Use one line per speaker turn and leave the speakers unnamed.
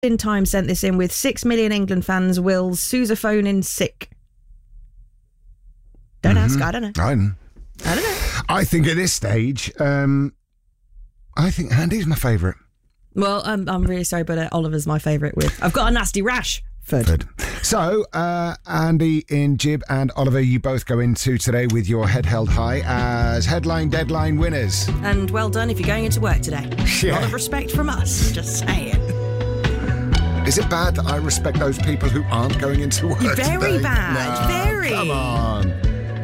In Time sent this in with 6 million England fans will sousaphone in sick. Don't ask, I don't know.
I don't know. I think at this stage, I think Andy's my favourite.
Well, I'm really sorry, but Oliver's my favourite with I've got a nasty rash. Fud.
So, Andy in Jib and Oliver, you both go into today with your head held high as headline deadline winners.
And well done if you're going into work today.
Yeah.
A lot of respect from us, just saying.
Is it bad that I respect those people who aren't going into work
Very
today?
bad,
No,
very.
Come on.